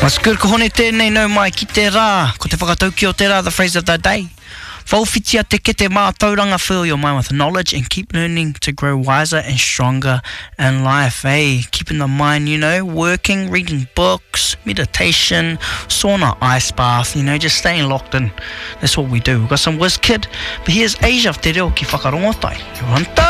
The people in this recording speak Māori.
What's good, ko hone tēnei nau mai ki te rā, ko te whakatauki o te rā, the phrase of the day. Whauwhitia te ke te mātauranga, fill your mind with knowledge and keep learning to grow wiser and stronger in life, keeping the mind, working, reading books, meditation, sauna, ice bath, just staying locked in. That's what we do. We've got some whiz kid, but here's Asia of te reo ki whakarongotai. Kia ora.